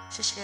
谢谢。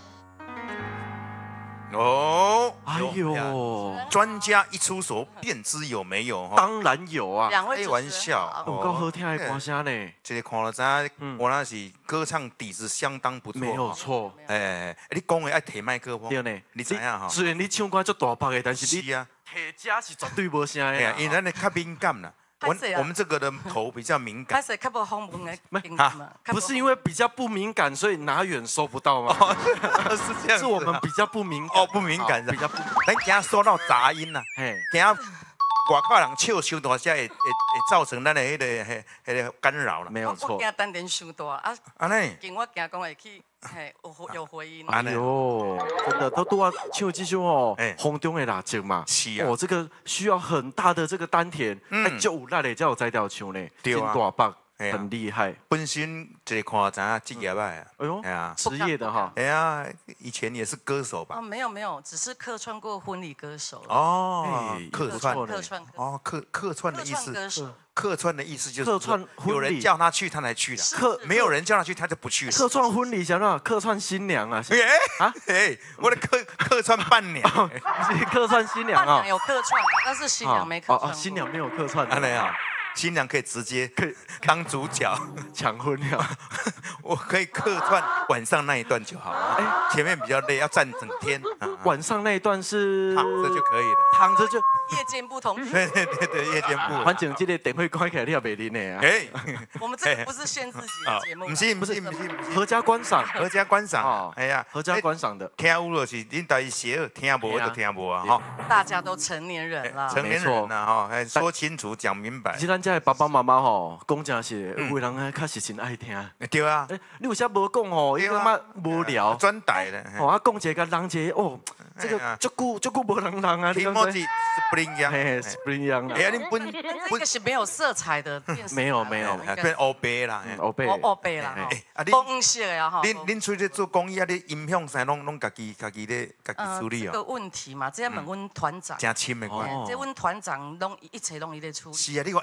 哦， 哎呦， 专家一出手便知有没有哈。 当然有啊， 开两位玩笑， 有够好听的歌声呢， 这个看了知道，我那是歌唱底子相当不错。 没有错。 哎，你讲的爱提麦克风， 对呢， 你知影哈？ 虽然你唱歌足大把的，但是你是啊， 提家是绝对无声的哎呀， 啦。 因为咱的较敏感啦。我们这个的头比较敏感。 开始较无风文的经啊嘛， 不是因为比较不敏感，所以拿远收不到吗？ 是这样， 是我们比较不敏感哦，不敏感的， 比较不。 咱惊收到杂音啦， 嘿， 惊外口人笑伤大声，会造成咱的迄个干扰啦。 没有错。 我惊单点伤大啊， 安尼， 惊我惊讲会去，嘿，有回音。 哎呦，真的都啊，唱这首哦，风中的蜡烛嘛， 是啊， 哦，这个需要很大的这个丹田，哎，就有力的才有才调唱呢， 对啊， 大把，很厉害。 本身一个看知影职业哎， 哎呦， 哎呀， 职业的哈， 哎呀，以前也是歌手吧？ 哦，没有，只是客串过婚礼歌手。 哦，客串，哦，客串的意思，客串的意思就是客串婚礼， 有人叫他去，他才去了；没有人叫他去，他就不去了。 客串婚礼，想到客串新娘啊？ 哎，我的客串伴娘， 客串新娘啊？ 伴娘有客串，但是新娘没客串。 新娘没有客串， 安尼啊。新娘可以直接当主角抢婚了， 我可以客串晚上那一段就好了。哎，前面比较累，要站整天。 晚上那一段是躺着就可以了， 躺着就夜间不同。 对，夜间部。 反正这个电话关起来你也袂啉的啊。 哎， 我们这个不是限自己的节目， 不是， 合家观赏， 合家观赏。哎呀， 合家观赏的。 听有就是恁家己写，听无就听无啊哈。 大家都成年人了， 成年人了哈，哎，说清楚，讲明白。 咱这爸爸妈妈吼，讲真是，有的人还确实真爱听。 对啊， 你有啥无讲吼，伊感觉无聊。 专台的。 哦，啊，讲一个人一个哦，这个足久无人啊。 题目是 Spring Young，Spring Young。 哎呀，你这个是没有色彩的电视。 没有， 变欧白啦， 欧白啦。 啊， 黄色的哈。 恁出去做公益啊，你音响啥拢家己咧处理哦。 这个问题嘛，这要问阮团长。 真深的关。 这阮团长拢一切拢伊咧处理。 是啊，你看